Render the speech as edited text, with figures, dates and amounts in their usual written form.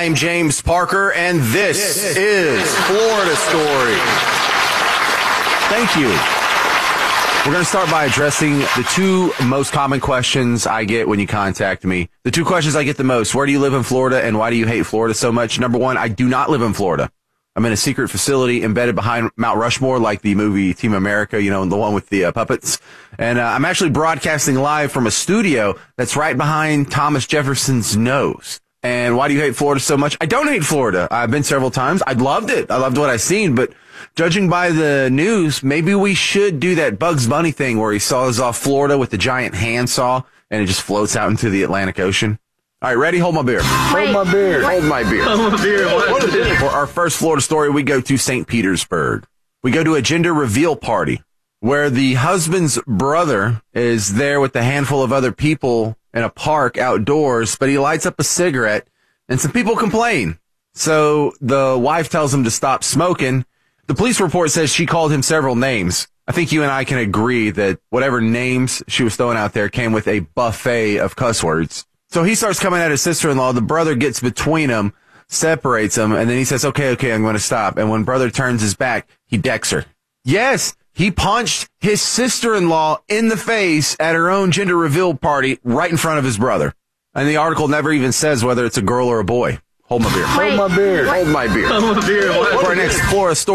I'm James Parker, and this is Florida Story. Thank you. We're going to start by addressing the two most common questions I get when you contact me. The two questions I get the most: where do you live in Florida, and why do you hate Florida so much? Number one, I do not live in Florida. I'm in a secret facility embedded behind Mount Rushmore, like the movie Team America, you know, the one with the puppets. And I'm actually broadcasting live from a studio that's right behind Thomas Jefferson's nose. And why do you hate Florida so much? I don't hate Florida. I've been several times. I loved it. I loved what I've seen. But judging by the news, maybe we should do that Bugs Bunny thing where he saws off Florida with the giant handsaw and it just floats out into the Atlantic Ocean. All right, ready? Hold my beer. Hold my beer. Hold my beer. Hold my beer. What is it? For our first Florida story, we go to St. Petersburg. We go to a gender reveal party where the husband's brother is there with a handful of other people in a park outdoors, but he lights up a cigarette and some people complain. So the wife tells him to stop smoking. The police report says she called him several names. I think you and I can agree that whatever names she was throwing out there came with a buffet of cuss words. So he starts coming at his sister-in-law. The brother gets between them, separates them, and then he says, okay, I'm going to stop. And when brother turns his back, he decks her. Yes, he punched his sister-in-law in the face at her own gender reveal party right in front of his brother. And the article never even says whether it's a girl or a boy. Hold my beer. Hold my beer. Hold my beer. Hold my beer. For our next Florida story.